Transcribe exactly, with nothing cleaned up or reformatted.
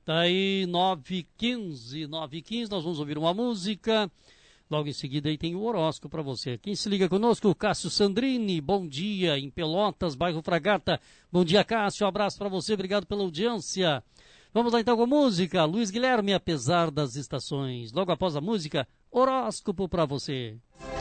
Tá aí nove e quinze, nove e quinze, nós vamos ouvir uma música. Logo em seguida aí tem o horóscopo para você. Quem se liga conosco, Cássio Sandrini, bom dia, em Pelotas, bairro Fragata. Bom dia, Cássio, um abraço para você, obrigado pela audiência. Vamos lá então com a música, Luiz Guilherme, Apesar das Estações. Logo após a música, horóscopo para você.